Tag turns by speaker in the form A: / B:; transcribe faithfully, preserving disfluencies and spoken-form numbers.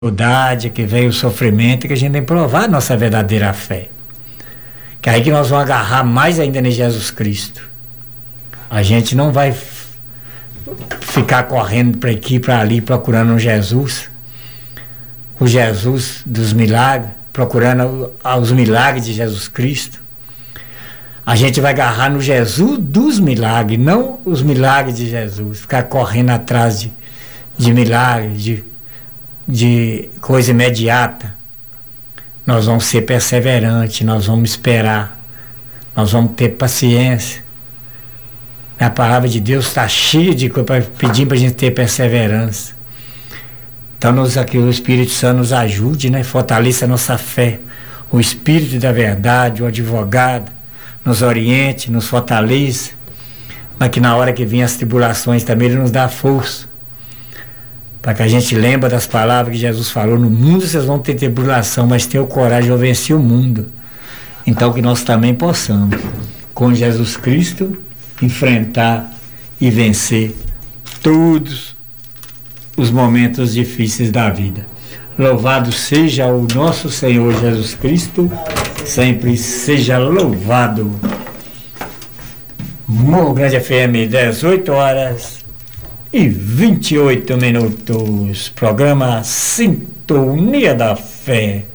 A: dificuldade, que vem o sofrimento, que a gente tem que provar a nossa verdadeira fé. Que é aí que nós vamos agarrar mais ainda em Jesus Cristo. A gente não vai ficar correndo para aqui, para ali, procurando um Jesus, o Jesus dos milagres, procurando os milagres de Jesus Cristo. A gente vai agarrar no Jesus dos milagres, não os milagres de Jesus, ficar correndo atrás de, de milagres, de, de coisa imediata. Nós vamos ser perseverantes, nós vamos esperar, nós vamos ter paciência. A palavra de Deus está cheia de coisa pedindo para a gente ter perseverança. Então, nos, aqui, o Espírito Santo nos ajude, né? Fortaleça a nossa fé. O Espírito da verdade, o advogado, nos oriente, nos fortaleça. Mas que na hora que vem as tribulações também Ele nos dá força. Para que a gente lembre das palavras que Jesus falou: no mundo vocês vão ter tribulação, mas tenham coragem de vencer o mundo. Então que nós também possamos, com Jesus Cristo, enfrentar e vencer todos os momentos difíceis da vida. Louvado seja o nosso Senhor Jesus Cristo, sempre seja louvado. Morro Grande F M, dezoito horas e vinte e oito minutos. Programa Sintonia da Fé.